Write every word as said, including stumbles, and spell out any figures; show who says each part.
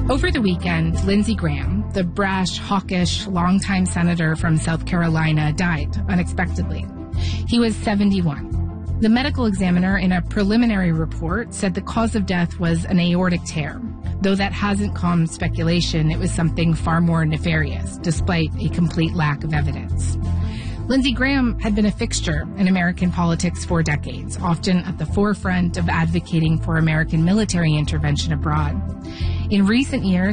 Speaker 1: Over the weekend, Lindsey Graham, the brash, hawkish, longtime senator from South Carolina, died unexpectedly. He was seventy-one. The medical examiner in a preliminary report said the cause of death was an aortic tear. Though that hasn't calmed speculation, it was something far more nefarious, despite a complete lack of evidence. Lindsey Graham had been a fixture in American politics for decades, often at the forefront of advocating for American military intervention abroad. In recent years,